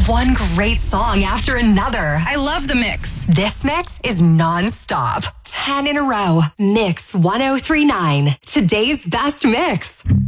one great song after another. I love the mix. This mix is non-stop. 10 in a row. Mix 1039. Today's best mix.